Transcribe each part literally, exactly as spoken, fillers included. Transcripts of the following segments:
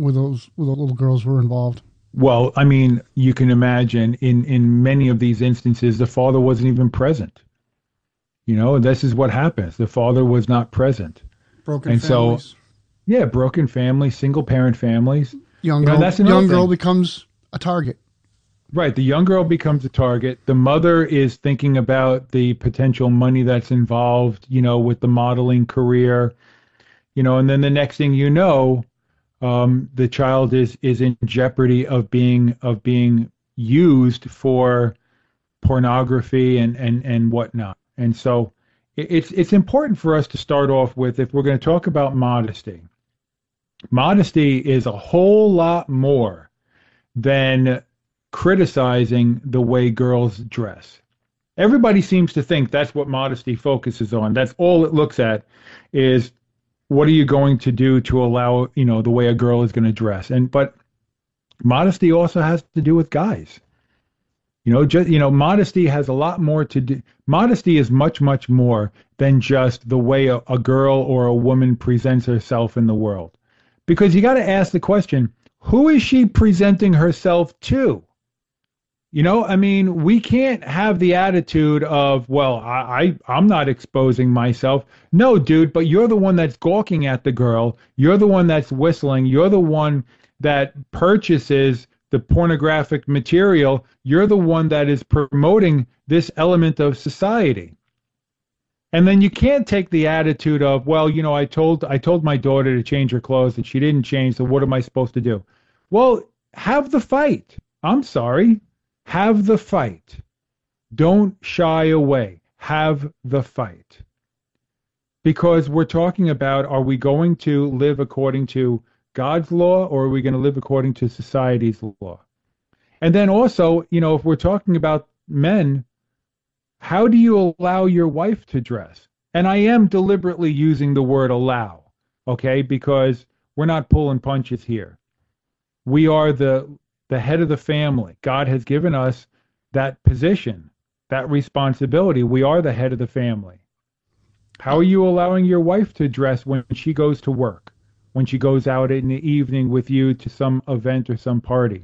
with those with the little girls who were involved. Well, I mean, you can imagine in in many of these instances, the father wasn't even present. You know, this is what happens. The father was not present. Broken And so, families. yeah, broken families, single parent families. Young You know, girl, that's another young girl thing. becomes a target. Right. The young girl becomes a target. The mother is thinking about the potential money that's involved, you know, with the modeling career, you know, and then the next thing you know, um, the child is is in jeopardy of being of being used for pornography and and and whatnot. And so it- it's it's important for us to start off with, if we're going to talk about modesty. Modesty is a whole lot more than criticizing the way girls dress. Everybody seems to think that's what modesty focuses on. That's all it looks at is what are you going to do to allow, you know, the way a girl is going to dress. And but modesty also has to do with guys. You know, just you know, modesty has a lot more to do. Modesty is much, much more than just the way a, a girl or a woman presents herself in the world. Because you got to ask the question, who is she presenting herself to? You know, I mean, we can't have the attitude of, well, I, I I'm not exposing myself. No, dude, but you're the one that's gawking at the girl. You're the one that's whistling. You're the one that purchases the pornographic material. You're the one that is promoting this element of society. And then you can't take the attitude of, well, you know, I told I told my daughter to change her clothes and she didn't change, so what am I supposed to do? Well, have the fight. I'm sorry. Have the fight. Don't shy away. Have the fight. Because we're talking about, are we going to live according to God's law or are we going to live according to society's law? And then also, you know, if we're talking about men, how do you allow your wife to dress? And I am deliberately using the word allow, okay, because we're not pulling punches here. We are the the head of the family. God has given us that position, that responsibility. We are the head of the family. How are you allowing your wife to dress when she goes to work, when she goes out in the evening with you to some event or some party?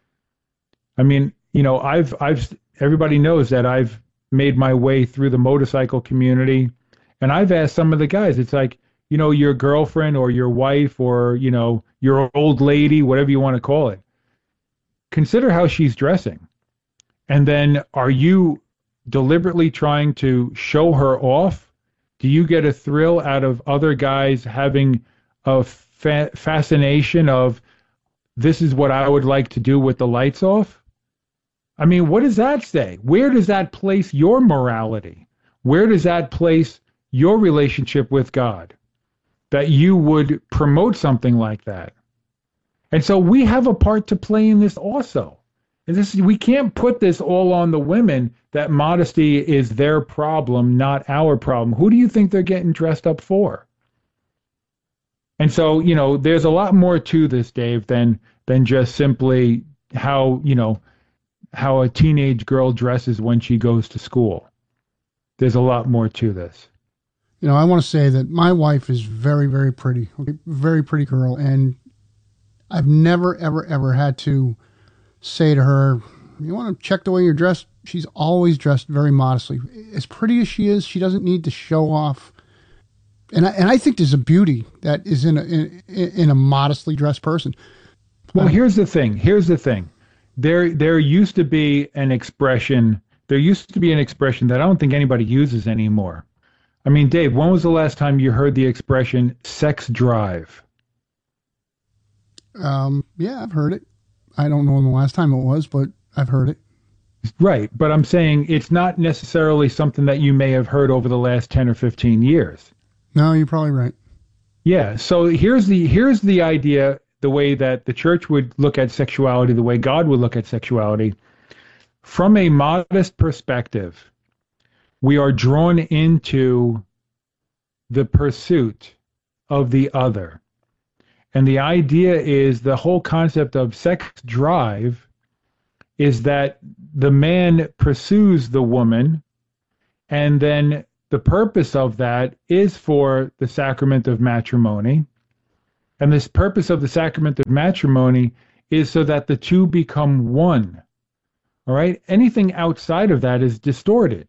I mean, you know, I've I've everybody knows that I've made my way through the motorcycle community, and I've asked some of the guys, it's like, you know, your girlfriend or your wife or, you know, your old lady, whatever you want to call it, consider how she's dressing. And then are you deliberately trying to show her off? Do you get a thrill out of other guys having a fa- fascination of, this is what I would like to do with the lights off? I mean, what does that say? Where does that place your morality? Where does that place your relationship with God? That you would promote something like that. And so we have a part to play in this also. And this, we can't put this all on the women, that modesty is their problem, not our problem. Who do you think they're getting dressed up for? And so, you know, there's a lot more to this, Dave, than than just simply how, you know, how a teenage girl dresses when she goes to school. There's a lot more to this. You know, I want to say that my wife is very, very pretty, okay? Very pretty girl. And I've never, ever, ever had to say to her, you want to check the way you're dressed? She's always dressed very modestly. As pretty as she is, she doesn't need to show off. And I, and I think there's a beauty that is in a, in, in a modestly dressed person. Well, Um, here's the thing. Here's the thing. There, there used to be an expression. There used to be an expression that I don't think anybody uses anymore. I mean, Dave, when was the last time you heard the expression sex drive? um, yeah, I've heard it. I don't know when the last time it was, but I've heard it. Right, but I'm saying it's not necessarily something that you may have heard over the last ten or fifteen years. No, you're probably right. Yeah, so here's the here's the idea, the way that the church would look at sexuality, the way God would look at sexuality. From a modest perspective, we are drawn into the pursuit of the other. And the idea is, the whole concept of sex drive is that the man pursues the woman, and then the purpose of that is for the sacrament of matrimony. And this purpose of the sacrament of matrimony is so that the two become one. All right? Anything outside of that is distorted.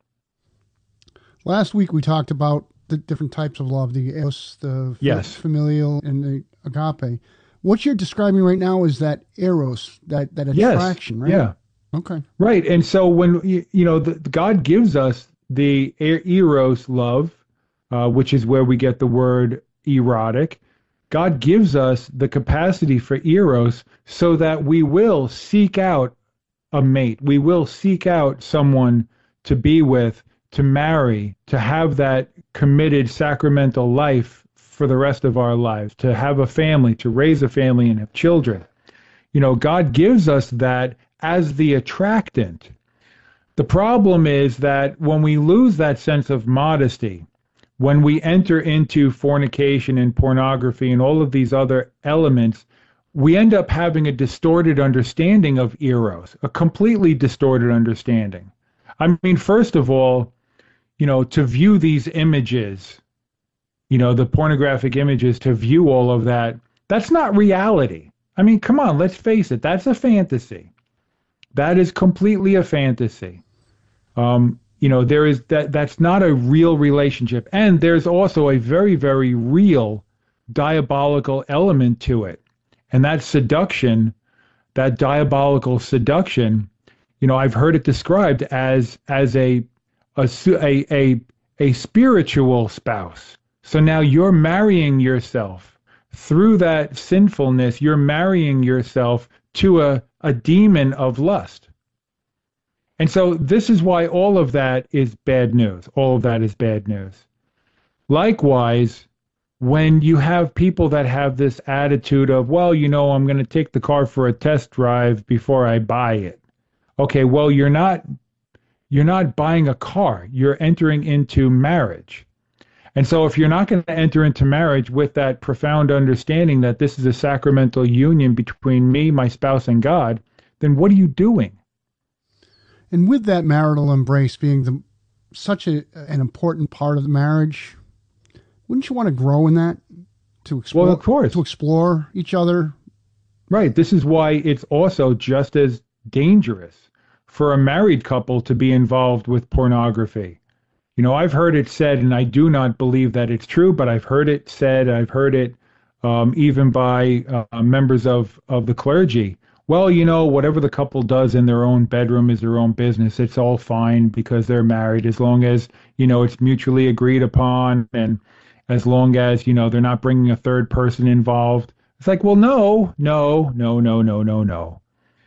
Last week we talked about the different types of love, the eros, the Yes. familial, and the agape. What you're describing right now is that eros, that, that Yes. attraction, right? Yeah. Okay. Right. And so when, you you know, the, God gives us the e- eros love, uh, which is where we get the word erotic. God gives us the capacity for eros so that we will seek out a mate. We will seek out someone to be with, to marry, to have that committed sacramental life for the rest of our lives, to have a family, to raise a family and have children. You know, God gives us that as the attractant. The problem is that when we lose that sense of modesty, when we enter into fornication and pornography and all of these other elements, we end up having a distorted understanding of eros, a completely distorted understanding. I mean, first of all, you know, to view these images, you know, the pornographic images, to view all of that, that's not reality. I mean, come on, let's face it, that's a fantasy. That is completely a fantasy. Um, you know, there is that that's not a real relationship. And there's also a very, very real diabolical element to it. And that seduction, that diabolical seduction, you know, I've heard it described as as a a a a, a spiritual spouse. So now you're marrying yourself through that sinfulness, you're marrying yourself to a, a demon of lust. And so this is why all of that is bad news. All of that is bad news. Likewise, when you have people that have this attitude of, well, you know, I'm going to take the car for a test drive before I buy it. Okay, well, you're not you're not buying a car. You're entering into marriage. And so if you're not going to enter into marriage with that profound understanding that this is a sacramental union between me, my spouse, and God, then what are you doing? And with that marital embrace being the, such a, an important part of the marriage, wouldn't you want to grow in that? To explore, Well, of course. To explore each other? Right. This is why it's also just as dangerous for a married couple to be involved with pornography. You know, I've heard it said, and I do not believe that it's true, but I've heard it said, I've heard it um, even by uh, members of, of the clergy. Well, you know, whatever the couple does in their own bedroom is their own business. It's all fine because they're married, as long as, you know, it's mutually agreed upon, and as long as, you know, they're not bringing a third person involved. It's like, well, no, no, no, no, no, no, no.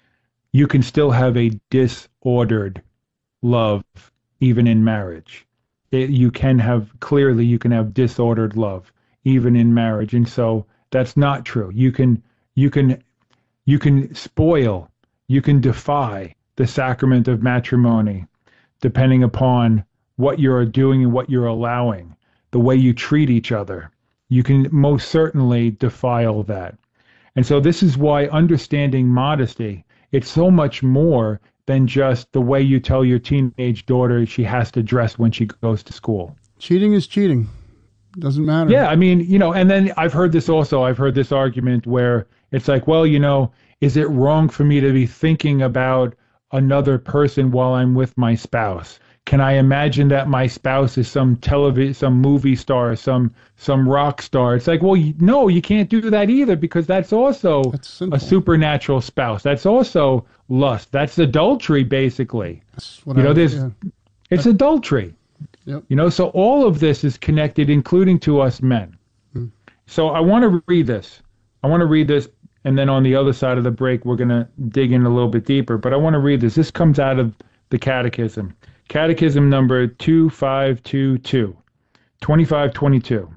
You can still have a disordered love, even in marriage. It, you can have, clearly, you can have disordered love, even in marriage. And so that's not true. You can, you can, you can spoil, you can defy the sacrament of matrimony, depending upon what you're doing and what you're allowing, the way you treat each other. You can most certainly defile that. And so this is why understanding modesty, it's so much more than just the way you tell your teenage daughter she has to dress when she goes to school. Cheating is cheating. Doesn't matter. Yeah, I mean, you know, and then I've heard this also, I've heard this argument where it's like, well, you know, is it wrong for me to be thinking about another person while I'm with my spouse? Can I imagine that my spouse is some television, some movie star, some some rock star? It's like, well, you, no, you can't do that either, because that's also That's a supernatural spouse. That's also lust. That's adultery, basically. That's what You know, I, there's yeah. it's adultery. Yep. You know, so all of this is connected, including to us men. Hmm. So I want to read this. I want to read this, and then on the other side of the break, we're going to dig in a little bit deeper. But I want to read this. This comes out of the Catechism. Catechism number two five two two, twenty-five twenty-two.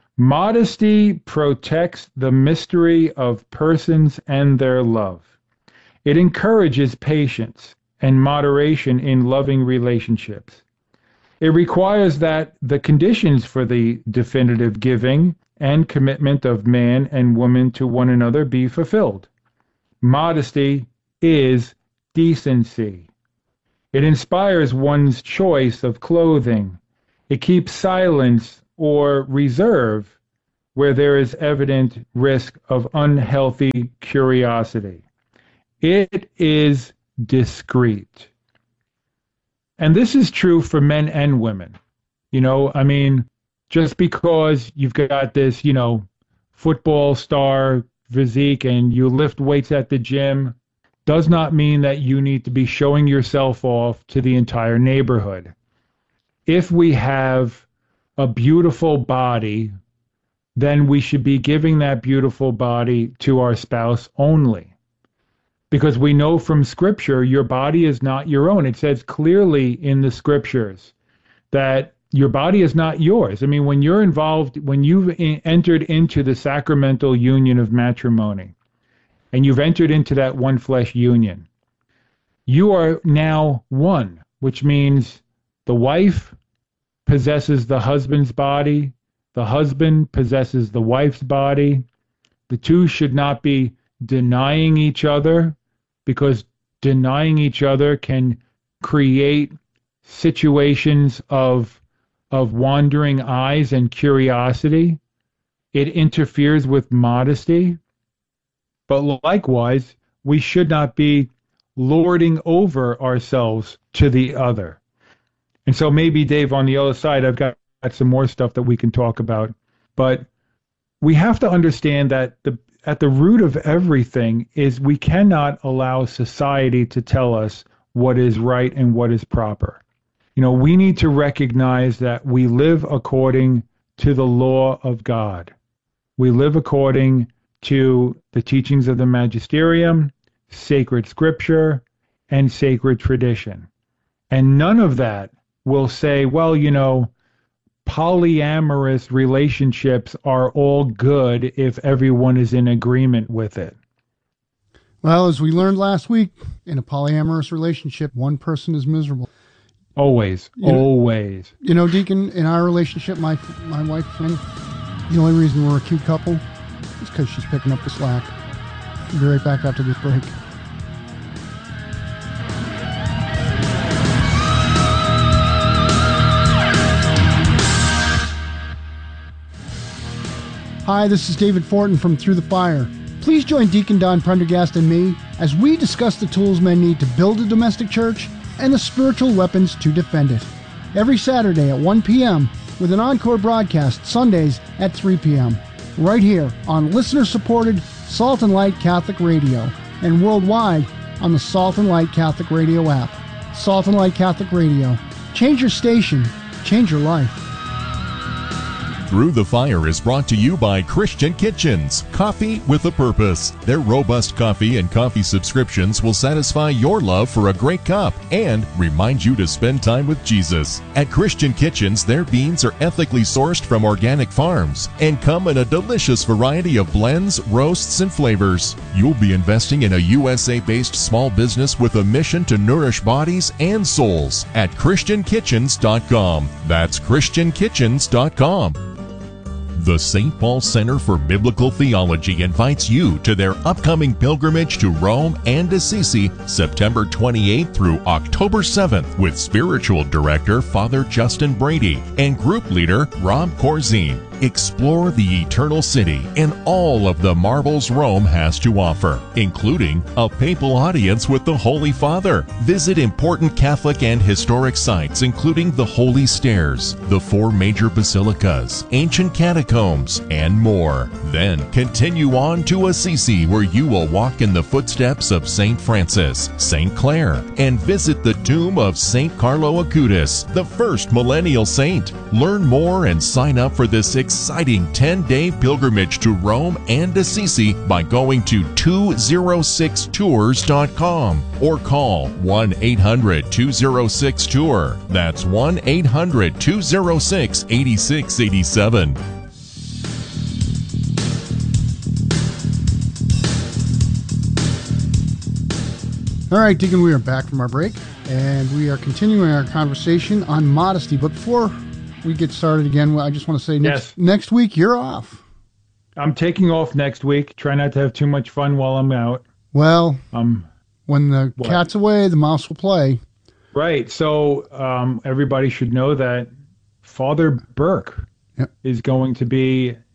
Modesty protects the mystery of persons and their love. It encourages patience and moderation in loving relationships. It requires that the conditions for the definitive giving and commitment of man and woman to one another be fulfilled. Modesty is decency. It inspires one's choice of clothing. It keeps silence or reserve where there is evident risk of unhealthy curiosity. It is discreet. And this is true for men and women. You know, I mean, just because you've got this, you know, football star physique and you lift weights at the gym does not mean that you need to be showing yourself off to the entire neighborhood. If we have a beautiful body, then we should be giving that beautiful body to our spouse only. Because we know from Scripture, your body is not your own. It says clearly in the Scriptures that your body is not yours. I mean, when you're involved, when you've entered into the sacramental union of matrimony, and you've entered into that one flesh union, you are now one, which means the wife possesses the husband's body, the husband possesses the wife's body. The two should not be denying each other, because denying each other can create situations of of wandering eyes and curiosity. It interferes with modesty. But likewise, we should not be lording over ourselves to the other. And so maybe, Dave, on the other side, I've got some more stuff that we can talk about. But we have to understand that the at the root of everything is we cannot allow society to tell us what is right and what is proper. You know, we need to recognize that we live according to the law of God. We live according to the teachings of the magisterium, sacred scripture, and sacred tradition. And none of that will say, well, you know, polyamorous relationships are all good if everyone is in agreement with it. Well, as we learned last week, in a polyamorous relationship, one person is miserable. Always, you know, always. You know, Deacon, in our relationship, my my wife and the only reason we're a cute couple is because she's picking up the slack. We'll be right back after this break. Hi, this is David Fortin from Through the Fire. Please join Deacon Don Prendergast and me as we discuss the tools men need to build a domestic church and the spiritual weapons to defend it. Every Saturday at one p.m. with an encore broadcast Sundays at three p.m. right here on listener-supported Salt and Light Catholic Radio and worldwide on the Salt and Light Catholic Radio app. Salt and Light Catholic Radio. Change your station. Change your life. Through the Fire is brought to you by Christian Kitchens, coffee with a purpose. Their robust coffee and coffee subscriptions will satisfy your love for a great cup and remind you to spend time with Jesus. At Christian Kitchens, their beans are ethically sourced from organic farms and come in a delicious variety of blends, roasts, and flavors. You'll be investing in a U S A-based small business with a mission to nourish bodies and souls at christian kitchens dot com. That's christian kitchens dot com. The Saint Paul Center for Biblical Theology invites you to their upcoming pilgrimage to Rome and Assisi, September twenty-eighth through October seventh, with Spiritual Director Father Justin Brady and Group Leader Rob Corzine. Explore the Eternal City and all of the marvels Rome has to offer, including a papal audience with the Holy Father. Visit important Catholic and historic sites, including the Holy Stairs, the four major basilicas, ancient catacombs, and more. Then continue on to Assisi, where you will walk in the footsteps of Saint Francis, Saint Clare, and visit the tomb of Saint Carlo Acutis, the first millennial saint. Learn more and sign up for this exciting ten-day pilgrimage to Rome and Assisi by going to two oh six tours dot com or call one eight hundred two oh six tour. That's one eight hundred two oh six eight six eight seven. All right, Deacon, we are back from our break, and we are continuing our conversation on modesty. But before we get started again, I just want to say next, yes. next week you're off. I'm taking off next week. Try not to have too much fun while I'm out. Well, um, when the what? cat's away, the mouse will play. Right. So um, everybody should know that Father Burke yep. is going to be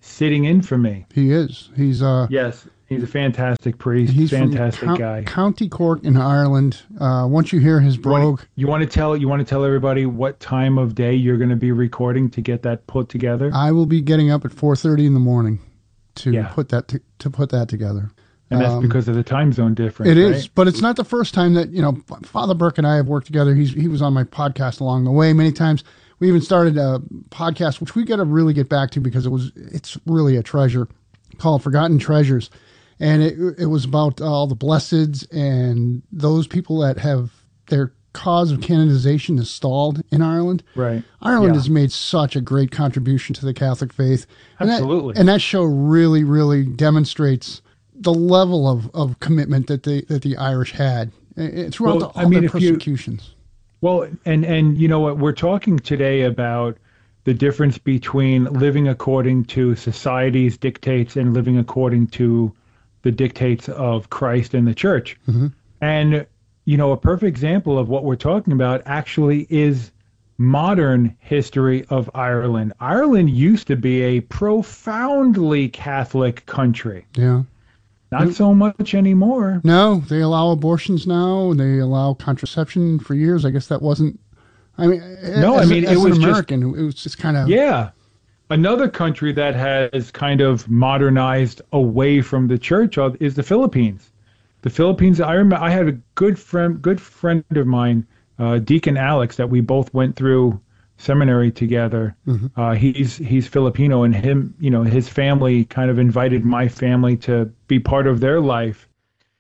sitting in for me. He is. He's uh Yes, he's a fantastic priest, he's fantastic from Co- guy. County Cork in Ireland. Uh, once you hear his brogue, You want to tell you want to tell everybody what time of day you're going to be recording to get that put together? I will be getting up at four thirty in the morning to Yeah. put that to, to put that together. And that's Um, because of the time zone difference. It right? is, but it's not the first time that, you know, Father Burke and I have worked together. He's he was on my podcast along the way many times. We even started a podcast, which we got to really get back to because it was it's really a treasure, called Forgotten Treasures, and it it was about all the blesseds and those people that have their cause of canonization is stalled in Ireland. Right. Ireland Yeah. has made such a great contribution to the Catholic faith. And that- Absolutely. and that show really, really demonstrates the level of, of commitment that the that the Irish had uh, throughout Well, the, I all mean, their if you- persecutions. Well, and and you know what, we're talking today about the difference between living according to society's dictates and living according to the dictates of Christ and the church. Mm-hmm. And you know, a perfect example of what we're talking about actually is modern history of Ireland. Ireland used to be a profoundly Catholic country. Yeah. Not so much anymore. No, they allow abortions now, and they allow contraception for years. I guess that wasn't. I mean, No, as, I mean, as it was an just- American, it was just kind of. Yeah. Another country that has kind of modernized away from the church are- is the Philippines. The Philippines, I remember I had a good friend, good friend of mine, uh, Deacon Alex, that we both went through seminary together. Mm-hmm. Uh, he's he's Filipino, and him, you know, his family kind of invited my family to be part of their life.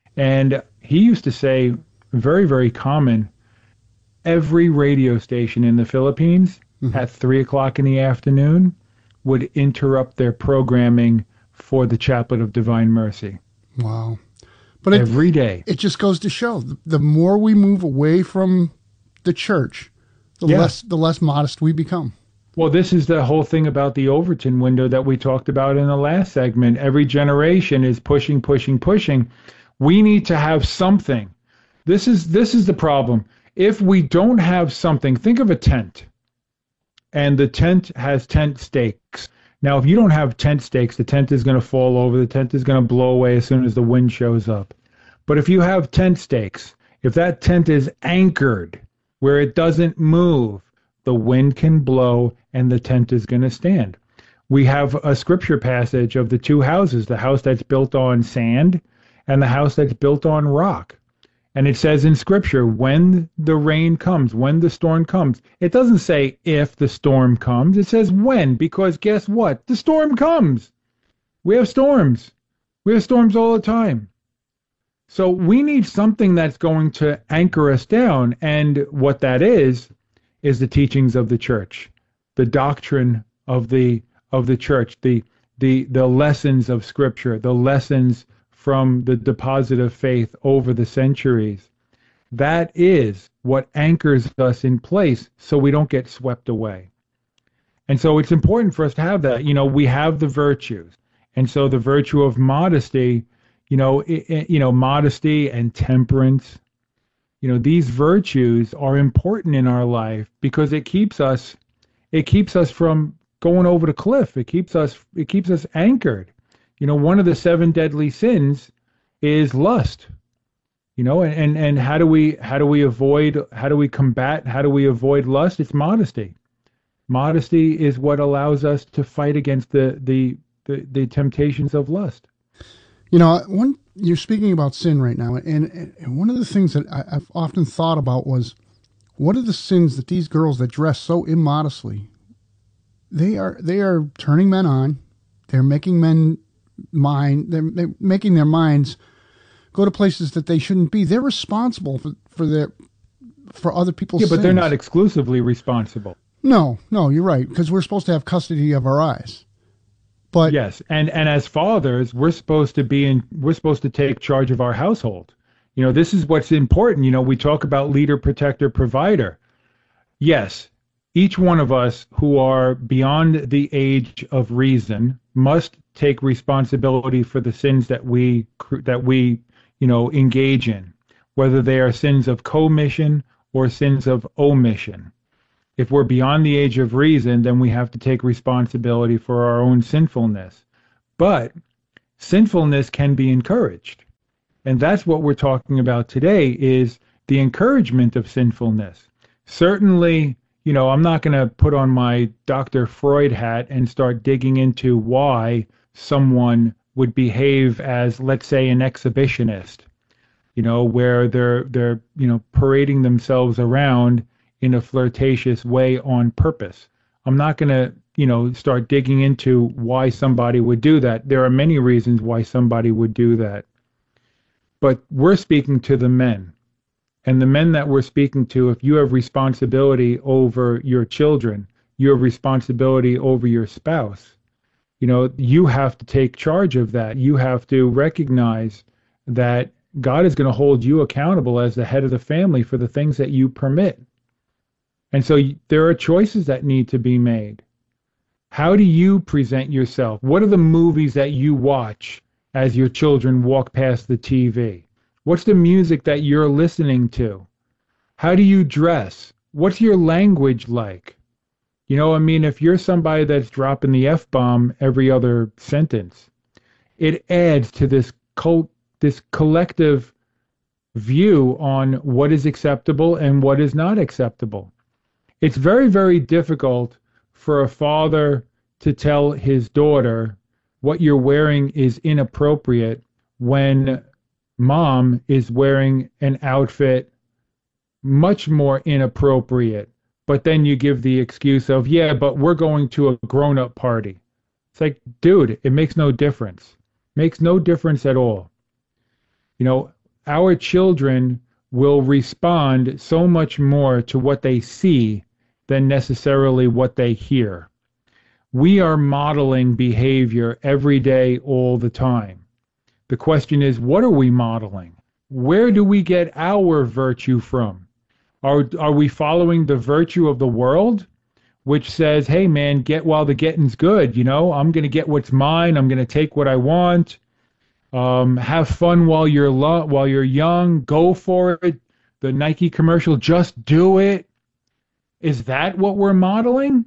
And he used to say, very, very common, every radio station in the Philippines Mm-hmm. at three o'clock in the afternoon would interrupt their programming for the Chaplet of Divine Mercy Wow. But it, every day. it just goes to show the, the more we move away from the church, the Yeah. less the less modest we become. Well, this is the whole thing about the Overton window that we talked about in the last segment. Every generation is pushing, pushing, pushing. We need to have something. This is this is the problem. If we don't have something, think of a tent. And the tent has tent stakes. Now, if you don't have tent stakes, the tent is going to fall over. The tent is going to blow away as soon as the wind shows up. But if you have tent stakes, if that tent is anchored where it doesn't move, the wind can blow and the tent is going to stand. We have a scripture passage of the two houses, the house that's built on sand and the house that's built on rock. And it says in scripture, when the rain comes, when the storm comes, it doesn't say if the storm comes, it says when, because guess what? The storm comes. We have storms. We have storms all the time. So we need something that's going to anchor us down. And what that is, is the teachings of the church, the doctrine of the of the church, the the the lessons of scripture, the lessons from the deposit of faith over the centuries. That is what anchors us in place so we don't get swept away. And so it's important for us to have that. You know, we have the virtues. And so the virtue of modesty, you know, it, it, you know, modesty and temperance, you know, these virtues are important in our life because it keeps us, it keeps us from going over the cliff. It keeps us, it keeps us anchored. You know, one of the seven deadly sins is lust. You know, and, and, and how do we how do we avoid how do we combat how do we avoid lust? It's modesty. Modesty is what allows us to fight against the the the, the temptations of lust. You know, one you're speaking about sin right now, and, and one of the things that I, I've often thought about was, what are the sins that these girls that dress so immodestly, they are they are turning men on, they're making men mind, they're, they're making their minds go to places that they shouldn't be. They're responsible for for their for other people's. Yeah, but sins. they're not exclusively responsible. No, no, you're right, because we're supposed to have custody of our eyes. But yes, and and as fathers, we're supposed to be in. We're supposed to take charge of our household. You know, this is what's important. You know, we talk about leader, protector, provider. Yes, each one of us who are beyond the age of reason must take responsibility for the sins that we that we you know engage in, whether they are sins of commission or sins of omission. If we're beyond the age of reason, then we have to take responsibility for our own sinfulness. But sinfulness can be encouraged. And that's what we're talking about today, is the encouragement of sinfulness. Certainly, you know, I'm not going to put on my Doctor Freud hat and start digging into why someone would behave as, let's say, an exhibitionist, you know, where they're, they're, you know, parading themselves around in a flirtatious way on purpose. I'm not going to, you know, start digging into why somebody would do that. There are many reasons why somebody would do that. But we're speaking to the men. And the men that we're speaking to, if you have responsibility over your children, you have responsibility over your spouse, you know, you have to take charge of that. You have to recognize that God is going to hold you accountable as the head of the family for the things that you permit. And so there are choices that need to be made. How do you present yourself? What are the movies that you watch as your children walk past the T V? What's the music that you're listening to? How do you dress? What's your language like? You know, I mean, if you're somebody that's dropping the F-bomb every other sentence, it adds to this cult, this collective view on what is acceptable and what is not acceptable. It's very, very difficult for a father to tell his daughter what you're wearing is inappropriate when mom is wearing an outfit much more inappropriate. But then you give the excuse of, yeah, but we're going to a grown-up party. It's like, dude, it makes no difference. Makes no difference at all. You know, our children will respond so much more to what they see than necessarily what they hear. We are modeling behavior every day, all the time. The question is, what are we modeling? Where do we get our virtue from? Are, are we following the virtue of the world, which says, hey, man, get while the getting's good, you know? I'm going to get what's mine. I'm going to take what I want. Um, have fun while you're lo- while you're young. Go for it. The Nike commercial, just do it. Is that what we're modeling?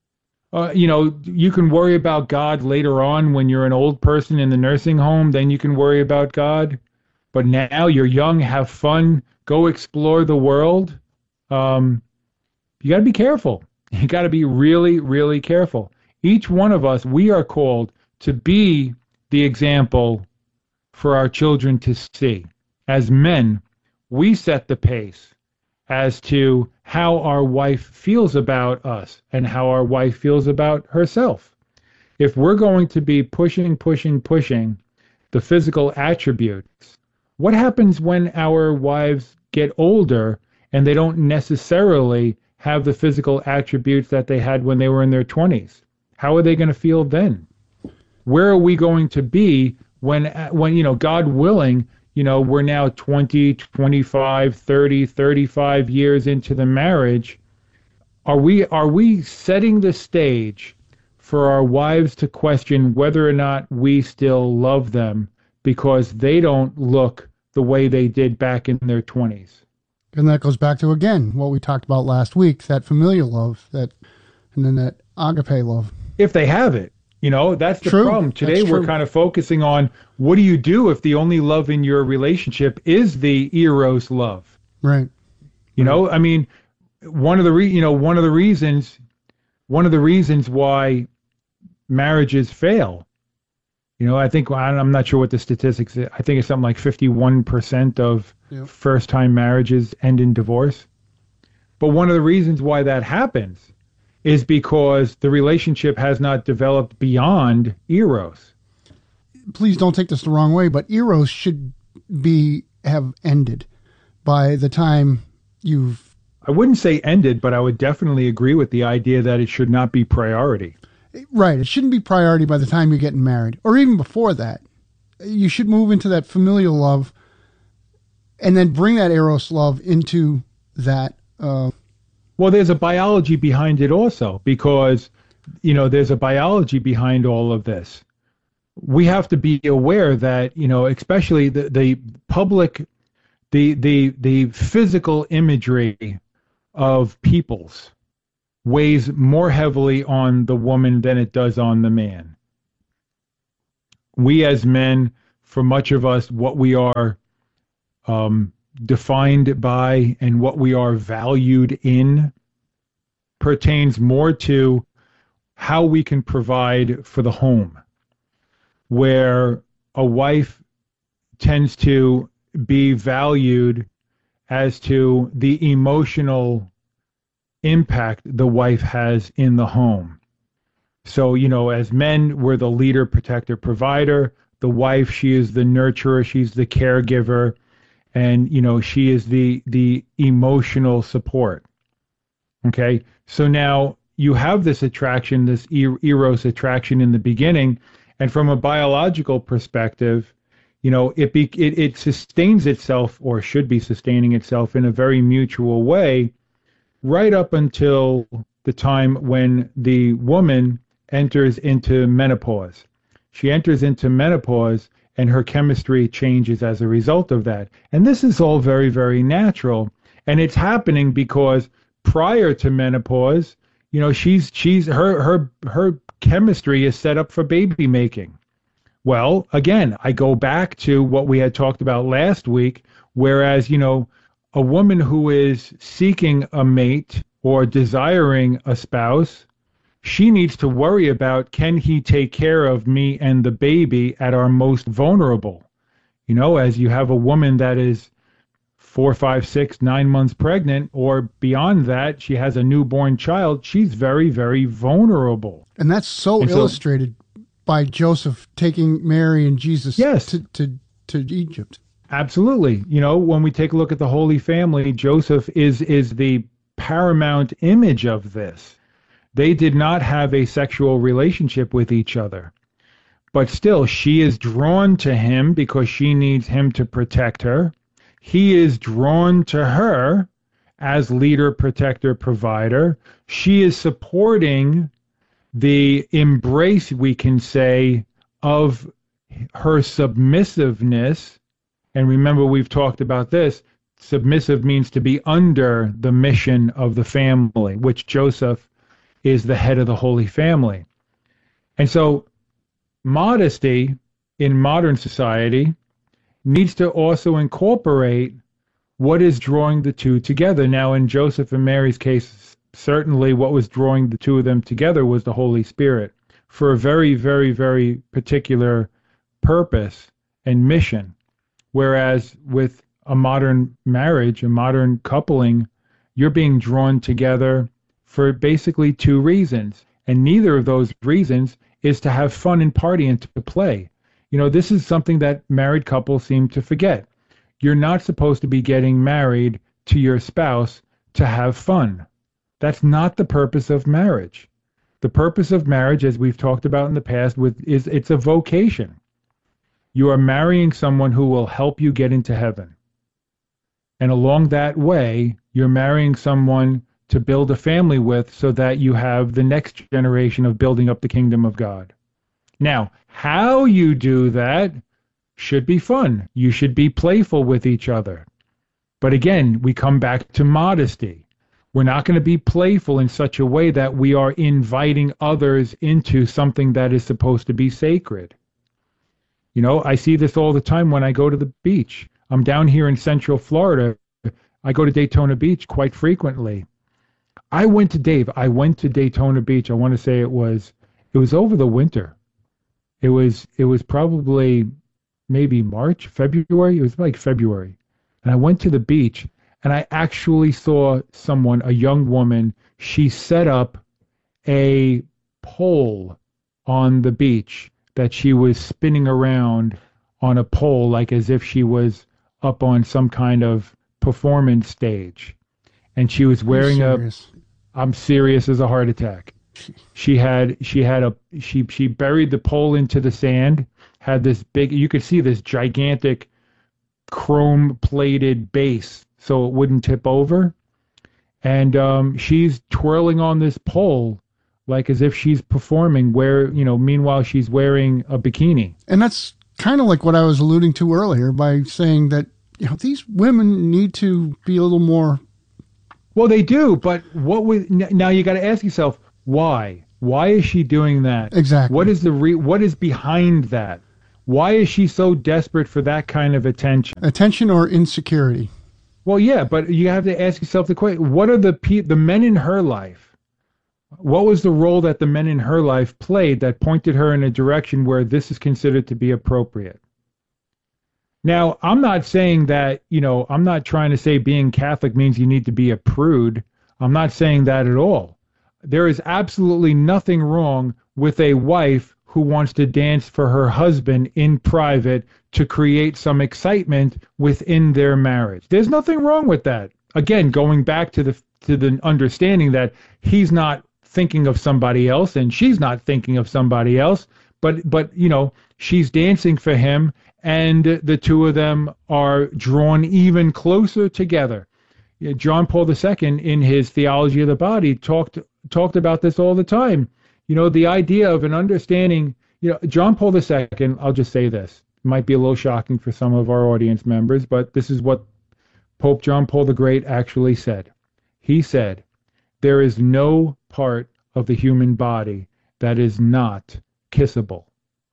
Uh, you know, you can worry about God later on when you're an old person in the nursing home. Then you can worry about God. But now you're young, have fun, go explore the world. Um, you got to be careful. You got to be really, really careful. Each one of us, we are called to be the example for our children to see. As men, we set the pace as to how our wife feels about us and how our wife feels about herself. If we're going to be pushing, pushing, pushing the physical attributes, what happens when our wives get older and they don't necessarily have the physical attributes that they had when they were in their twenties? How are they going to feel then? Where are we going to be when, when, you know, God willing, you know, we're now twenty, twenty-five, thirty, thirty-five years into the marriage? Are we, are we setting the stage for our wives to question whether or not we still love them because they don't look the way they did back in their twenties? And that goes back to, again, what we talked about last week, that familial love, that, and then that agape love. If they have it, you know, that's the True. problem. Today That's we're true. kind of focusing on what do you do if the only love in your relationship is the eros love? Right. You know, I mean, one of the re- you know, one of the reasons, one of the reasons why marriages fail. You know, I think, I'm not sure what the statistics is. I think it's something like fifty-one percent of Yep. first-time marriages end in divorce. But one of the reasons why that happens is because the relationship has not developed beyond eros. Please don't take this the wrong way, but eros should be have ended by the time you've... I wouldn't say ended, but I would definitely agree with the idea that it should not be priority. Right. It shouldn't be priority by the time you're getting married, or even before that. You should move into that familial love and then bring that eros love into that. Uh, Well, there's a biology behind it also, because, you know, there's a biology behind all of this. We have to be aware that, you know, especially the, the public, the, the, the physical imagery of peoples, weighs more heavily on the woman than it does on the man. We as men, for much of us, what we are um, defined by and what we are valued in pertains more to how we can provide for the home, where a wife tends to be valued as to the emotional impact the wife has in the home. So, you know, as men, we're the leader, protector, provider. The wife, she is the nurturer, she's the caregiver, and, you know, she is the the emotional support. Okay? So now you have this attraction, this eros attraction in the beginning, and from a biological perspective, you know, it, be, it it sustains itself, or should be sustaining itself, in a very mutual way, right up until the time when the woman enters into menopause. She enters into menopause, and her chemistry changes as a result of that. And this is all very, very natural. And it's happening because prior to menopause, you know, she's she's her her her chemistry is set up for baby making. Well, again, I go back to what we had talked about last week, whereas, you know, a woman who is seeking a mate or desiring a spouse, she needs to worry about, can he take care of me and the baby at our most vulnerable? You know, as you have a woman that is four, five, six, nine months pregnant, or beyond that, she has a newborn child, she's very, very vulnerable. And that's so and illustrated so, by Joseph taking Mary and Jesus yes. to, to, to Egypt. Absolutely. You know, when we take a look at the Holy Family, Joseph is is the paramount image of this. They did not have a sexual relationship with each other. But still, she is drawn to him because she needs him to protect her. He is drawn to her as leader, protector, provider. She is supporting the embrace, we can say, of her submissiveness. And remember, we've talked about this. Submissive means to be under the mission of the family, which Joseph is the head of the Holy Family. And so modesty in modern society needs to also incorporate what is drawing the two together. Now, in Joseph and Mary's case, certainly what was drawing the two of them together was the Holy Spirit for a very, very, very particular purpose and mission. Whereas with a modern marriage, a modern coupling, you're being drawn together for basically two reasons. And neither of those reasons is to have fun and party and to play. You know, this is something that married couples seem to forget. You're not supposed to be getting married to your spouse to have fun. That's not the purpose of marriage. The purpose of marriage, as we've talked about in the past, with is it's a vocation. You are marrying someone who will help you get into heaven. And along that way, you're marrying someone to build a family with so that you have the next generation of building up the kingdom of God. Now, how you do that should be fun. You should be playful with each other. But again, we come back to modesty. We're not going to be playful in such a way that we are inviting others into something that is supposed to be sacred. You know, I see this all the time when I go to the beach. I'm down here in Central Florida. I go to Daytona Beach quite frequently. I went to Dave. I went to Daytona Beach. I want to say it was it was over the winter. It was it was probably maybe March, February. It was like February. And I went to the beach and I actually saw someone, a young woman, she set up a pole on the beach that she was spinning around on a pole like as if she was up on some kind of performance stage. And she was wearing a I'm serious as a heart attack. She had she had a she she buried the pole into the sand, had this big, you could see this gigantic chrome plated base so it wouldn't tip over. And um, she's twirling on this pole like as if she's performing, where, you know, meanwhile she's wearing a bikini. And that's kind of like what I was alluding to earlier by saying that, you know, these women need to be a little more Well, they do, but what was now? You got to ask yourself why. Why is she doing that? Exactly. What is the re, what is behind that? Why is she so desperate for that kind of attention? Attention or insecurity? Well, yeah, but you have to ask yourself the question: what are the pe- the men in her life? What was the role that the men in her life played that pointed her in a direction where this is considered to be appropriate? Now, I'm not saying that, you know, I'm not trying to say being Catholic means you need to be a prude. I'm not saying that at all. There is absolutely nothing wrong with a wife who wants to dance for her husband in private to create some excitement within their marriage. There's nothing wrong with that. Again, going back to the to the understanding that he's not thinking of somebody else and she's not thinking of somebody else, but but you know, she's dancing for him, and the two of them are drawn even closer together. John Paul the Second, in his Theology of the Body, talked talked about this all the time. You know, the idea of an understanding, you know, John Paul the Second, I'll just say this, might be a little shocking for some of our audience members, but this is what Pope John Paul the Great actually said. He said, there is no part of the human body that is not kissable.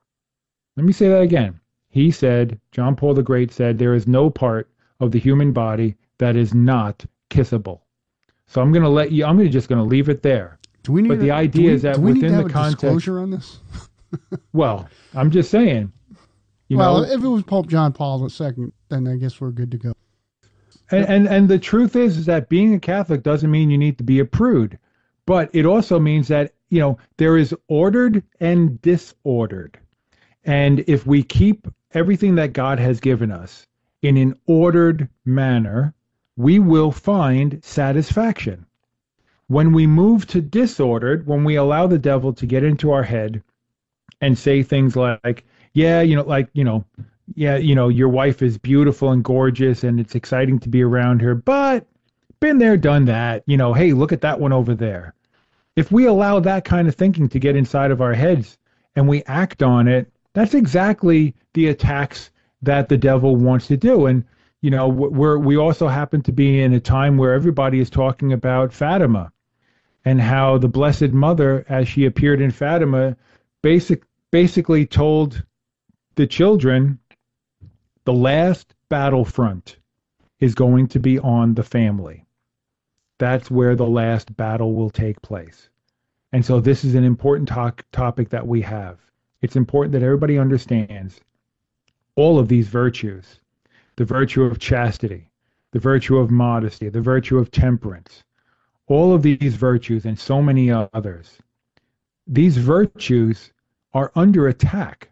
Let me say that again. He said, John Paul the Great said, there is no part of the human body that is not kissable. So I'm going to let you, I'm gonna, just going to leave it there. Do we need but the a, idea we, is that do we within need to have the a context. Disclosure on this? Well, I'm just saying. You well, know, if it was Pope John Paul the Second, then I guess we're good to go. And, and and the truth is, is that being a Catholic doesn't mean you need to be a prude, but it also means that, you know, there is ordered and disordered. And if we keep everything that God has given us in an ordered manner, we will find satisfaction. When we move to disordered, when we allow the devil to get into our head and say things like, yeah, you know, like, you know, yeah, you know, your wife is beautiful and gorgeous and it's exciting to be around her, but been there, done that. You know, hey, look at that one over there. If we allow that kind of thinking to get inside of our heads and we act on it, that's exactly the attacks that the devil wants to do. And, you know, we're, we also happen to be in a time where everybody is talking about Fatima and how the Blessed Mother, as she appeared in Fatima, basic, basically told the children, the last battlefront is going to be on the family. That's where the last battle will take place. And so this is an important to- topic that we have. It's important that everybody understands all of these virtues, the virtue of chastity, the virtue of modesty, the virtue of temperance, all of these virtues and so many others. These virtues are under attack.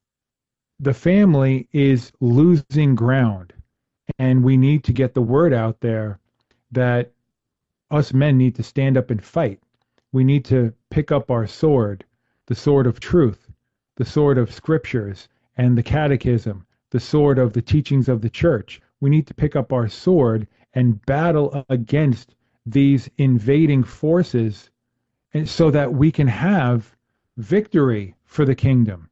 The family is losing ground, and we need to get the word out there that us men need to stand up and fight. We need to pick up our sword, the sword of truth, the sword of scriptures and the catechism, the sword of the teachings of the church. We need to pick up our sword and battle against these invading forces, and so that we can have victory for the kingdom.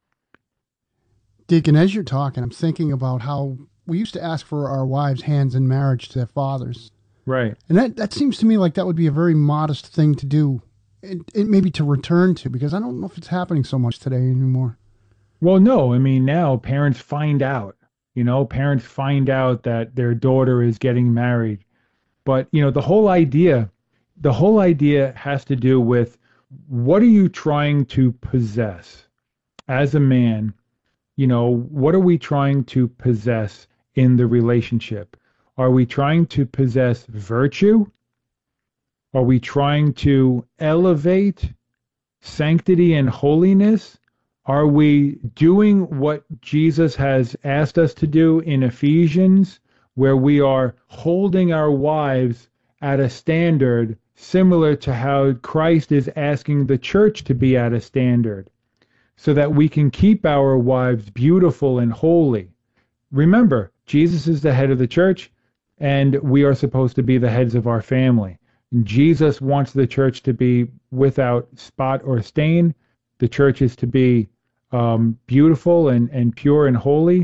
Deacon, as you're talking, I'm thinking about how we used to ask for our wives' hands in marriage to their fathers. Right. And that, that seems to me like that would be a very modest thing to do, and, and maybe to return to, because I don't know if it's happening so much today anymore. Well, no, I mean, now parents find out, you know, parents find out that their daughter is getting married. But, you know, the whole idea, the whole idea has to do with, what are you trying to possess as a man? You know, what are we trying to possess in the relationship? Are we trying to possess virtue? Are we trying to elevate sanctity and holiness? Are we doing what Jesus has asked us to do in Ephesians, where we are holding our wives at a standard similar to how Christ is asking the church to be at a standard, so that we can keep our wives beautiful and holy? Remember, Jesus is the head of the church, and we are supposed to be the heads of our family. And Jesus wants the church to be without spot or stain. The church is to be um, beautiful and, and pure and holy.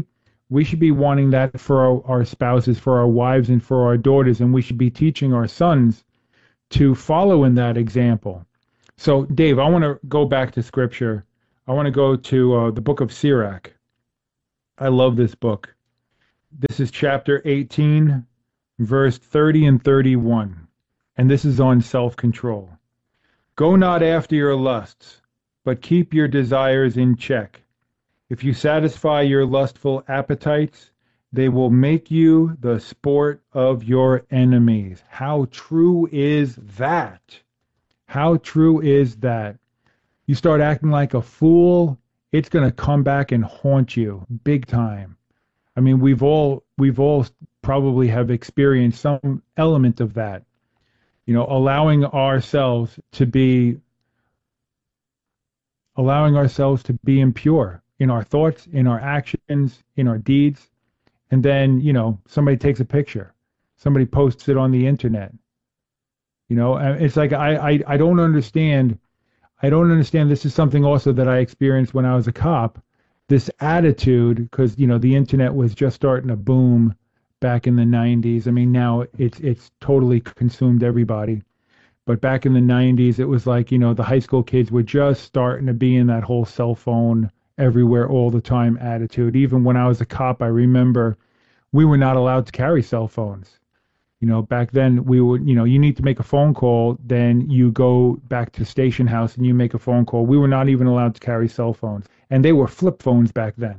We should be wanting that for our, our spouses, for our wives, and for our daughters, and we should be teaching our sons to follow in that example. So, Dave, I want to go back to Scripture. I want to go to uh, the book of Sirach. I love this book. This is chapter eighteen, verse thirty and thirty-one, and this is on self-control. Go not after your lusts, but keep your desires in check. If you satisfy your lustful appetites, they will make you the sport of your enemies. How true is that? How true is that? You start acting like a fool, it's going to come back and haunt you big time. I mean, we've all we've all probably have experienced some element of that. You know, allowing ourselves to be allowing ourselves to be impure in our thoughts, in our actions, in our deeds. And then, you know, somebody takes a picture, somebody posts it on the internet. You know, it's like I, I, I don't understand. I don't understand. This is something also that I experienced when I was a cop. This attitude, because, you know, the internet was just starting to boom back in the nineties. I mean, now it's it's totally consumed everybody. But back in the nineties, it was like, you know, the high school kids were just starting to be in that whole cell phone everywhere all the time attitude. Even when I was a cop, I remember we were not allowed to carry cell phones. You know, back then we would, you know, you need to make a phone call, then you go back to station house and you make a phone call. We were not even allowed to carry cell phones. And they were flip phones back then.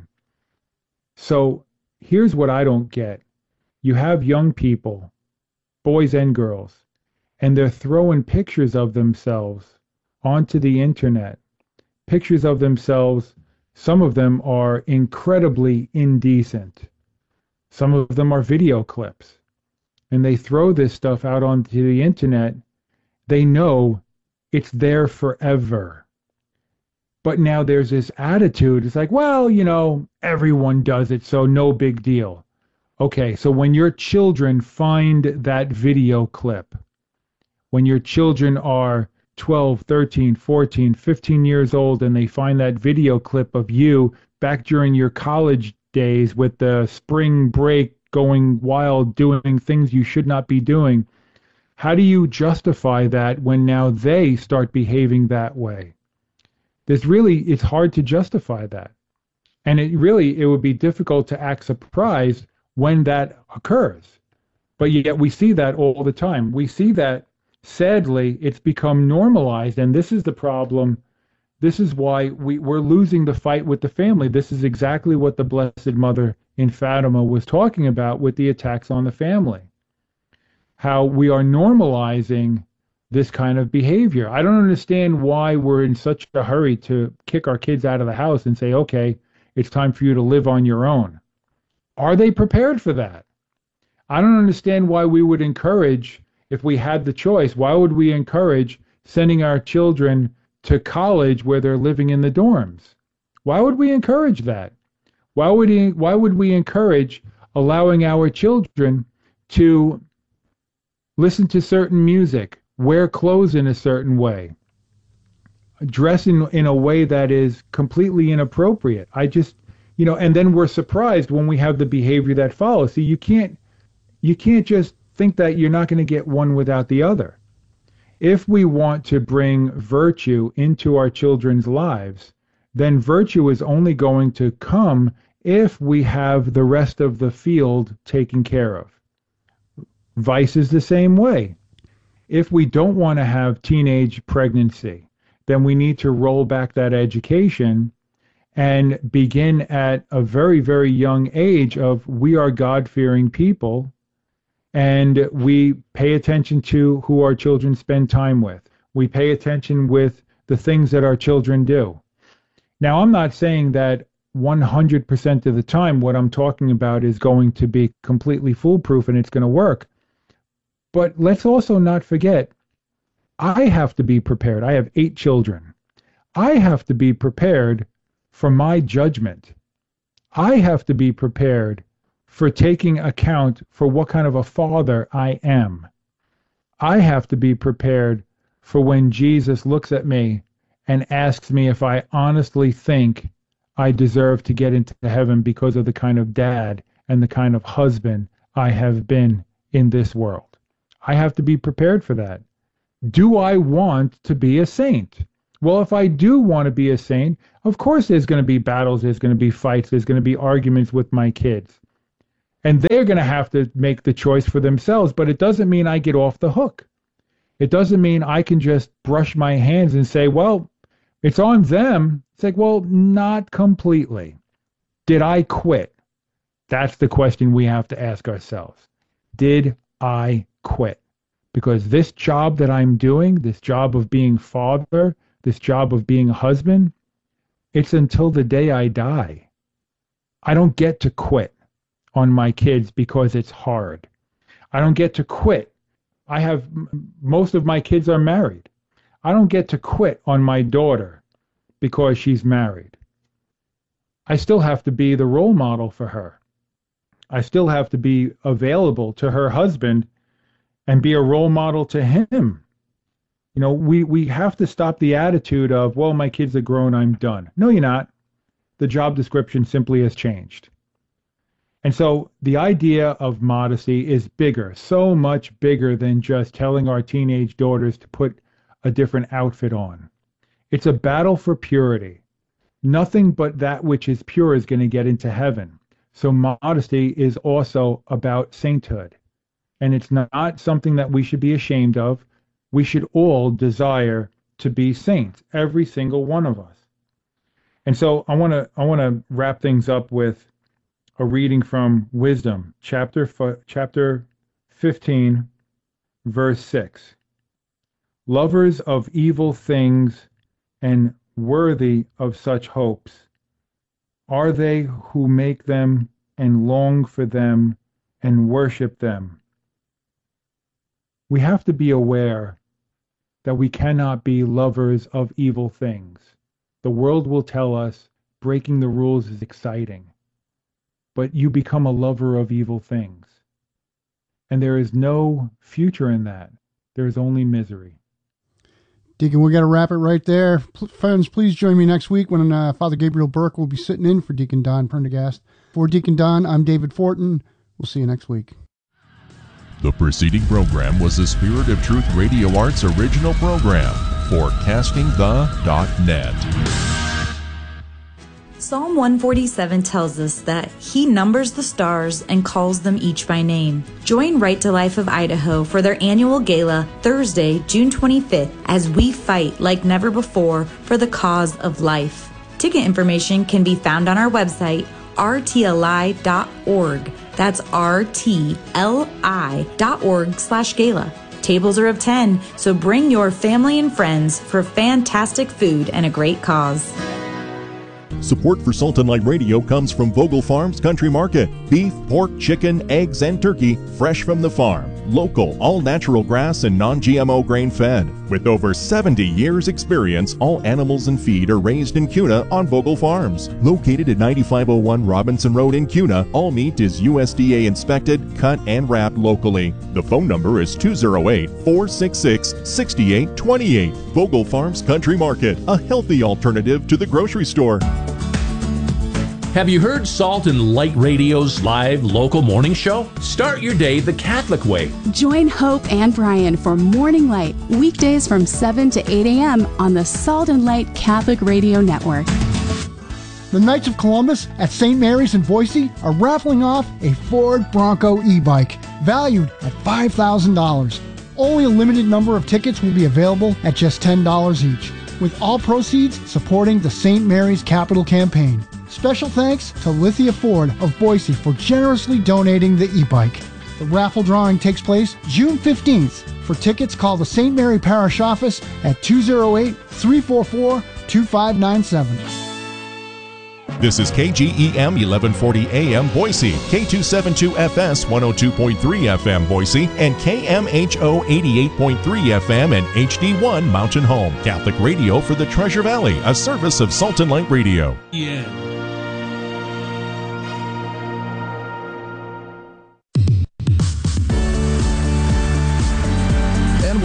So here's what I don't get. You have young people, boys and girls, and they're throwing pictures of themselves onto the internet. Pictures of themselves, some of them are incredibly indecent. Some of them are video clips. And they throw this stuff out onto the internet. They know it's there forever. But now there's this attitude. It's like, well, you know, everyone does it, so no big deal. Okay, so when your children find that video clip, when your children are twelve, thirteen, fourteen, fifteen years old and they find that video clip of you back during your college days with the spring break going wild, doing things you should not be doing, how do you justify that when now they start behaving that way? There's really, it's hard to justify that. And it really, it would be difficult to act surprised when that occurs. But yet we see that all the time. We see that, sadly, it's become normalized. And this is the problem. This is why we, we're losing the fight with the family. This is exactly what the Blessed Mother in Fatima was talking about with the attacks on the family. How we are normalizing this kind of behavior. I don't understand why we're in such a hurry to kick our kids out of the house and say, okay, it's time for you to live on your own. Are they prepared for that? I don't understand why we would encourage, if we had the choice, why would we encourage sending our children to college where they're living in the dorms? Why would we encourage that? Why would we, why would we encourage allowing our children to listen to certain music, wear clothes in a certain way, dress in, in a way that is completely inappropriate? I just, you know, and then we're surprised when we have the behavior that follows. See, you can't, you can't just think that you're not going to get one without the other. If we want to bring virtue into our children's lives, then virtue is only going to come if we have the rest of the field taken care of. Vice is the same way. If we don't want to have teenage pregnancy, then we need to roll back that education and begin at a very, very young age of we are God-fearing people, and we pay attention to who our children spend time with. We pay attention with the things that our children do. Now, I'm not saying that one hundred percent of the time what I'm talking about is going to be completely foolproof and it's going to work. But let's also not forget, I have to be prepared. I have eight children. I have to be prepared for my judgment. I have to be prepared for taking account for what kind of a father I am. I have to be prepared for when Jesus looks at me and asks me if I honestly think I deserve to get into heaven because of the kind of dad and the kind of husband I have been in this world. I have to be prepared for that. Do I want to be a saint? Well, if I do want to be a saint, of course there's going to be battles, there's going to be fights, there's going to be arguments with my kids. And they're going to have to make the choice for themselves, but it doesn't mean I get off the hook. It doesn't mean I can just brush my hands and say, well, it's on them. It's like, well, not completely. Did I quit? That's the question we have to ask ourselves. Did I quit? Because this job that I'm doing, this job of being father, this job of being a husband, it's until the day I die. I don't get to quit on my kids because it's hard. I don't get to quit. I have, most of my kids are married. I don't get to quit on my daughter because she's married. I still have to be the role model for her. I still have to be available to her husband and be a role model to him. You know, we, we have to stop the attitude of, well, my kids are grown, I'm done. No, you're not. The job description simply has changed. And so the idea of modesty is bigger, so much bigger than just telling our teenage daughters to put a different outfit on. It's a battle for purity. Nothing but that which is pure is going to get into heaven. So modesty is also about sainthood. And it's not something that we should be ashamed of. We should all desire to be saints, every single one of us. And so I want to I want to wrap things up with a reading from Wisdom, chapter chapter fifteen, verse six. Lovers of evil things and worthy of such hopes are they who make them and long for them and worship them. We have to be aware that we cannot be lovers of evil things. The world will tell us breaking the rules is exciting, but you become a lover of evil things. And there is no future in that. There is only misery. Deacon, we got to wrap it right there. P- friends, please join me next week when uh, Father Gabriel Burke will be sitting in for Deacon Don Prendergast. For Deacon Don, I'm David Fortin. We'll see you next week. The preceding program was a Spirit of Truth Radio Arts original program for casting the dot net. Psalm one forty-seven tells us that He numbers the stars and calls them each by name. Join Right to Life of Idaho for their annual gala Thursday, June twenty-fifth, as we fight like never before for the cause of life. Ticket information can be found on our website, r t l i dot org. That's r t l i dot org slash gala. Tables are of ten, so bring your family and friends for fantastic food and a great cause. Support for Salt and Light Radio comes from Vogel Farms Country Market. Beef, pork, chicken, eggs, and turkey fresh from the farm. Local, all-natural grass and non-G M O grain-fed. With over seventy years experience, all animals and feed are raised in Kuna on Vogel Farms. Located at ninety-five oh one Robinson Road in Kuna, all meat is U S D A inspected, cut, and wrapped locally. The phone number is two oh eight, four six six, six eight two eight. Vogel Farms Country Market, a healthy alternative to the grocery store. Have you heard Salt and Light Radio's live local morning show? Start your day the Catholic way. Join Hope and Brian for Morning Light, weekdays from seven to eight a.m. on the Salt and Light Catholic Radio Network. The Knights of Columbus at Saint Mary's in Boise are raffling off a Ford Bronco e-bike valued at five thousand dollars. Only a limited number of tickets will be available at just ten dollars each, with all proceeds supporting the Saint Mary's Capital Campaign. Special thanks to Lithia Ford of Boise for generously donating the e-bike. The raffle drawing takes place June fifteenth. For tickets, call the Saint Mary Parish office at two oh eight, three four four, two five nine seven. This is K G E M eleven forty A M Boise, K two seventy-two F S one oh two point three F M Boise, and K M H O eighty-eight point three F M and H D one Mountain Home. Catholic radio for the Treasure Valley, a service of Salt and Light Radio. Yeah.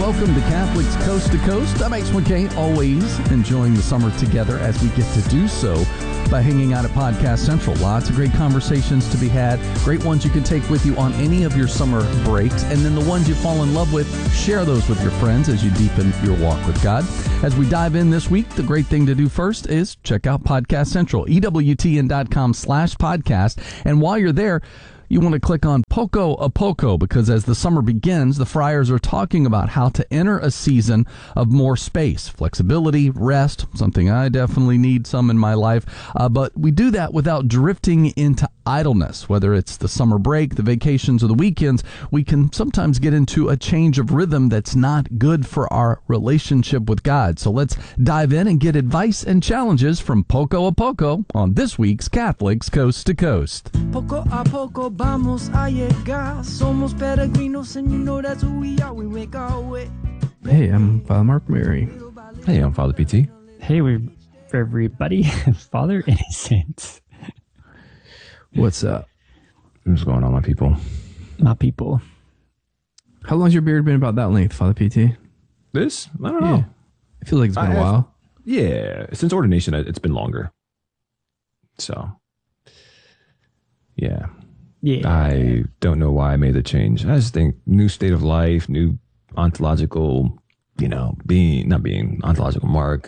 welcome to Catholics Coast to Coast. I'm H one K, always enjoying the summer together as we get to do so by hanging out at Podcast Central. Lots of great conversations to be had, great ones you can take with you on any of your summer breaks, and then the ones you fall in love with, share those with your friends as you deepen your walk with God. As we dive in this week, the great thing to do first is check out Podcast Central, E W T N dot com slash podcast, and while you're there, you want to click on Poco a Poco, because as the summer begins, the friars are talking about how to enter a season of more space, flexibility, rest, something I definitely need some in my life. Uh, but we do that without drifting into idleness. Whether it's the summer break, the vacations, or the weekends, we can sometimes get into a change of rhythm that's not good for our relationship with God. So let's dive in and get advice and challenges from Poco a Poco on this week's Catholics Coast to Coast. Poco a poco vamos a llegar. Somos peregrinos and you know that's who we are. We make our way. Hey, I'm Father Mark Mary. Hey, I'm Father P T. Hey, we're everybody. Father Innocent. What's up? What's going on, my people? My people. How long's your beard been about that length, Father P T? This? I don't know. Yeah. I feel like it's been I a have, while. Yeah. Since ordination, it's been longer. So, yeah. Yeah. I don't know why I made the change. I just think new state of life, new ontological, you know, being, not being, ontological mark.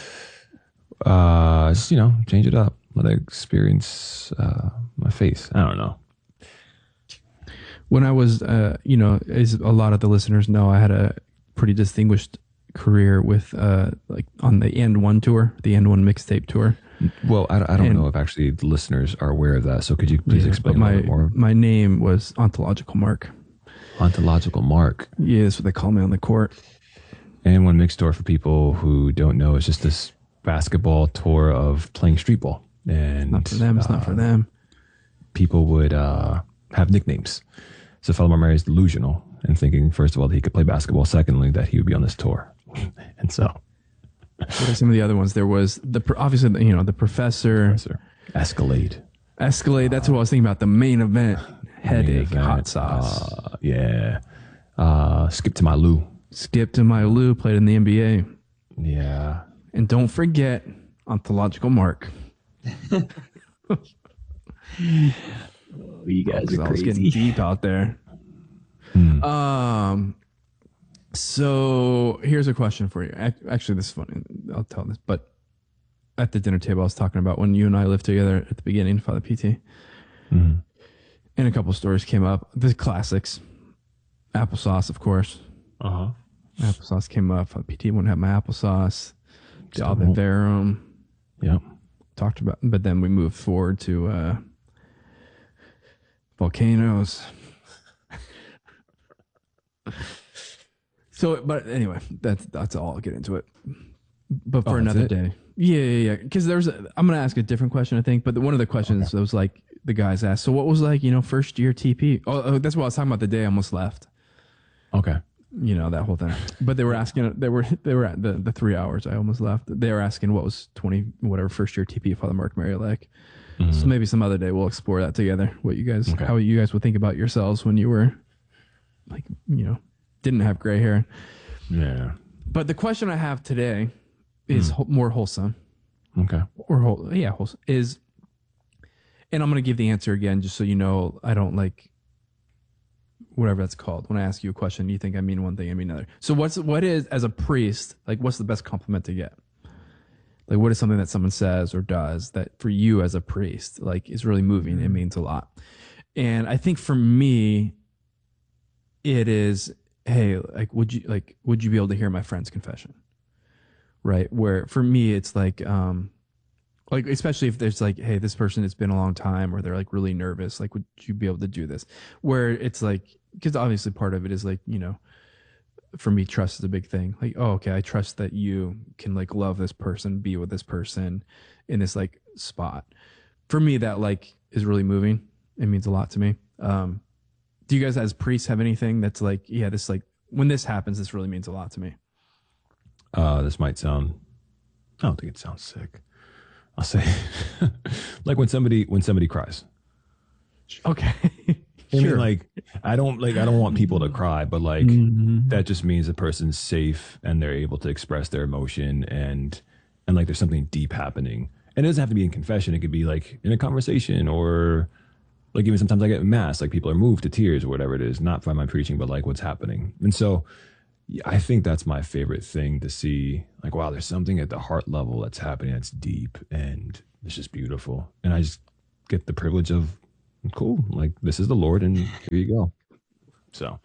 Uh, just, you know, change it up. Let I experience uh, my face. I don't know. When I was, uh, you know, as a lot of the listeners know, I had a pretty distinguished career with, uh, like on the End One tour, the End One mixtape tour. Well, I, I don't and, know if actually the listeners are aware of that. So could you please yeah, explain my, a little bit more? My name was Ontological Mark. Ontological Mark. Yeah, that's what they call me on the court. And One Mixed Tour, for people who don't know, is just this basketball tour of playing street ball. And not for them. It's uh, not for them. People would uh, have nicknames. So Father Mary is delusional and thinking, first of all, that he could play basketball. Secondly, that he would be on this tour. And so, what are some of the other ones? There was the obviously, you know, the professor, professor. Escalade. Escalade. That's what I was thinking about. The main event. Headache. Main event. Hot sauce. Uh, yeah. Uh, skip to my Lou. Skip to my Lou. Played in the N B A. Yeah. And don't forget Ontological Mark. Oh, you guys are I crazy. was getting deep out there. Hmm. Um. So here's a question for you. Actually, this is funny. I'll tell this, but at the dinner table, I was talking about when you and I lived together at the beginning, Father P T, mm-hmm. and a couple stories came up. The classics, applesauce, of course. Uh huh. Applesauce came up. Father P T wouldn't have my applesauce. The Ave Verum. Yep. Talked about, but then we moved forward to uh, volcanoes. So, but anyway, that's that's all. I'll get into it. But for oh, another day, yeah, yeah, yeah. Because there's, a, I'm gonna ask a different question, I think. But the, one of the questions okay. that was like the guys asked. So, what was like, you know, first year T P? Oh, oh, that's what I was talking about. The day I almost left. Okay. You know, that whole thing. But they were asking. They were they were at the the three hours I almost left. They were asking what was twenty whatever first year T P Father Mark Mary like. Mm-hmm. So maybe some other day we'll explore that together. What you guys, okay. how you guys would think about yourselves when you were like, you know, didn't have gray hair. Yeah. But the question I have today is mm. ho- more wholesome. Okay. Or whole, yeah, wholesome is, and I'm gonna give the answer again just so you know I don't like whatever that's called. When I ask you a question, you think I mean one thing, I mean another. So what's what is as a priest like? What's the best compliment to get? Like, what is something that someone says or does that for you as a priest, like, is really moving? It means a lot. And I think for me, it is, hey, like, would you like, would you be able to hear my friend's confession? Right. Where for me, it's like, um, like, especially if there's like, hey, this person, it's been a long time, or they're like really nervous. Like, would you be able to do this? Where it's like, because obviously part of it is like, you know, for me, trust is a big thing. Like, oh, okay, I trust that you can like love this person, be with this person in this like spot. For me, that like is really moving. It means a lot to me. Um, do you guys as priests have anything that's like, yeah, this like when this happens, this really means a lot to me? Uh, this might sound, I don't think it sounds sick. I'll say like when somebody when somebody cries. Okay. I Sure. mean, like, I don't like I don't want people to cry, but like Mhm. that just means the person's safe and they're able to express their emotion and and like there's something deep happening. And it doesn't have to be in confession. It could be like in a conversation or like even sometimes I get in mass, like people are moved to tears or whatever it is, not by my preaching, but like what's happening. And so yeah, I think that's my favorite thing to see. Like, wow, there's something at the heart level that's happening that's deep and it's just beautiful. And I just get the privilege of, cool, like this is the Lord and here you go. So,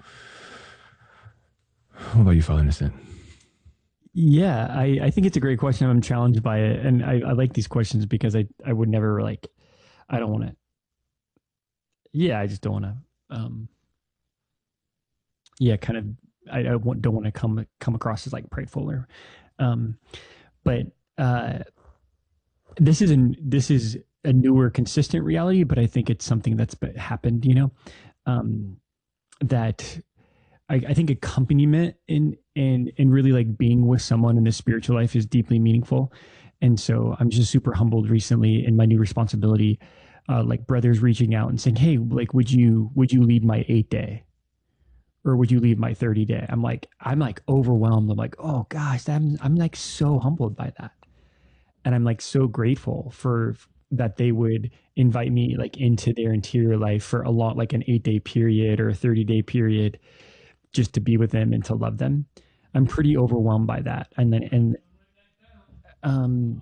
what about you, Father Innocent? Yeah, I, I think it's a great question. I'm challenged by it. And I, I like these questions because I, I would never like, I don't want to, yeah, I just don't want to, um, yeah, kind of, I, I want, don't want to come, come across as like prideful or, um, but, uh, this isn't, this is a newer consistent reality, but I think it's something that's been- happened, you know, um, that I, I think accompaniment in, in, in really like being with someone in the spiritual life is deeply meaningful. And so I'm just super humbled recently in my new responsibility, uh, like brothers reaching out and saying, hey, like, would you, would you lead my eight day? Or would you leave my thirty day? I'm like, I'm like overwhelmed. I'm like, oh gosh, I'm, I'm like so humbled by that. And I'm like so grateful for that they would invite me like into their interior life for a long, like an eight day period or a thirty day period, just to be with them and to love them. I'm pretty overwhelmed by that. And then, and, um,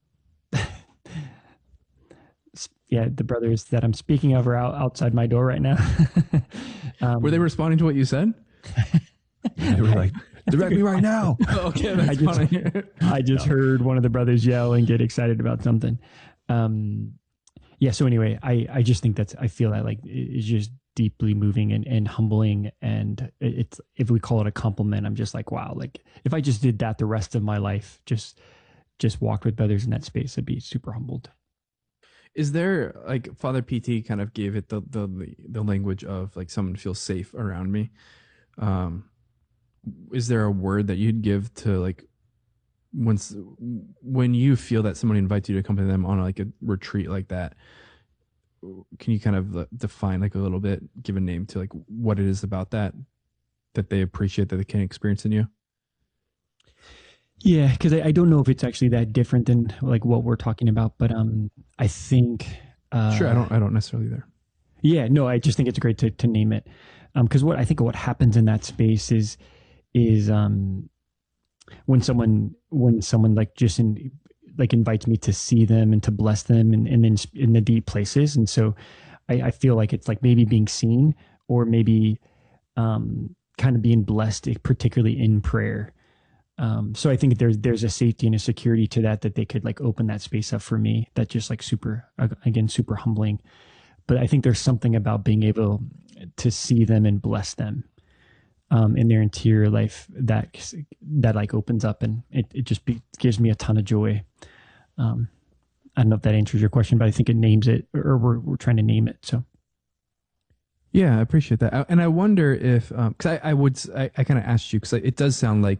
yeah, the brothers that I'm speaking of are out outside my door right now. um, Were they responding to what you said? They were like, direct me right now. Okay, that's I just, funny. I just heard one of the brothers yell and get excited about something. Um, yeah. So anyway, I, I just think that's, I feel that like it's just deeply moving and, and humbling. And it's, if we call it a compliment, I'm just like, wow, like if I just did that the rest of my life, just, just walked with brothers in that space, I'd be super humbled. Is there like Father P T kind of gave it the the the language of like someone feels safe around me? Um, is there a word that you'd give to like once when you feel that somebody invites you to accompany them on like a retreat like that? Can you kind of define like a little bit, give a name to like what it is about that that they appreciate that they can experience in you? Yeah, because I, I don't know if it's actually that different than like what we're talking about, but um, I think uh, Sure, I don't I don't necessarily either. Yeah, no, I just think it's great to to name it, because um, what I think what happens in that space is is um, when someone when someone like just in, like invites me to see them and to bless them and and then in the deep places, and so I, I feel like it's like maybe being seen or maybe um, kind of being blessed, particularly in prayer. Um, so I think there's there's a safety and a security to that, that they could like open that space up for me. That's just like super, again, super humbling. But I think there's something about being able to see them and bless them um, in their interior life that that like opens up, and it, it just be, gives me a ton of joy. Um, I don't know if that answers your question, but I think it names it, or we're we're trying to name it. So. Yeah, I appreciate that. And I wonder if, um, cause I, I would, I, I kind of asked you, cause it does sound like,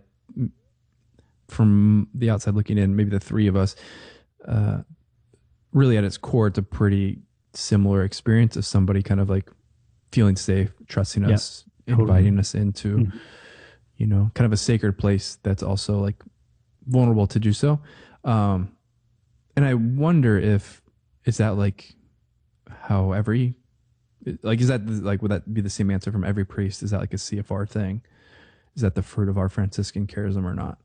from the outside looking in, maybe the three of us, uh, really at its core, it's a pretty similar experience of somebody kind of like feeling safe, trusting Yeah, us, totally. inviting us into, Mhm. you know, kind of a sacred place that's also like vulnerable to do so. Um, and I wonder if, is that like how every, like, is that like, would that be the same answer from every priest? Is that like a C F R thing? Is that the fruit of our Franciscan charism or not?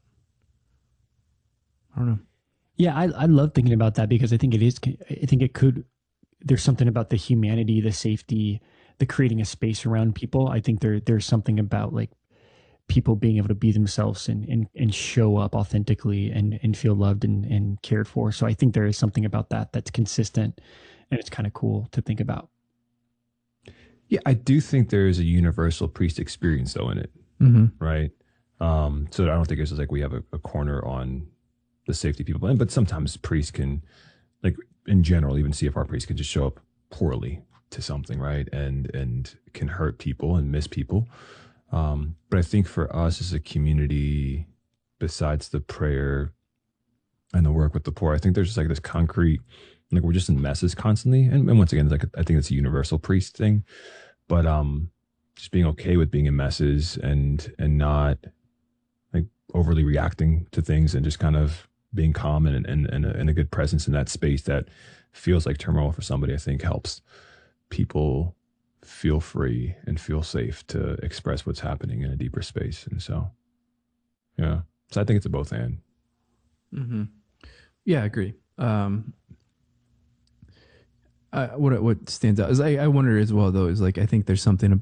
I don't know. Yeah, I, I love thinking about that because I think it is, I think it could, there's something about the humanity, the safety, the creating a space around people. I think there there's something about like people being able to be themselves and and, and show up authentically and, and feel loved and, and cared for. So I think there is something about that that's consistent, and it's kind of cool to think about. Yeah, I do think there is a universal priest experience though in it, Mm-hmm. right? Um, so I don't think it's just like we have a, a corner on the safety people, and but sometimes priests can, like in general, even C F R priests can just show up poorly to something, right? And and can hurt people and miss people. Um, but I think for us as a community, besides the prayer and the work with the poor, I think there's just like this concrete, like we're just in messes constantly. And, and once again, like I think it's a universal priest thing. But um, just being okay with being in messes and and not like overly reacting to things, and just kind of being calm and and, and, a, and a good presence in that space that feels like turmoil for somebody, I think helps people feel free and feel safe to express what's happening in a deeper space. And so, yeah, so I think it's a both and. Mm-hmm. Yeah, I agree. Um, I, what what stands out is I, I wonder as well though is like I think there's something about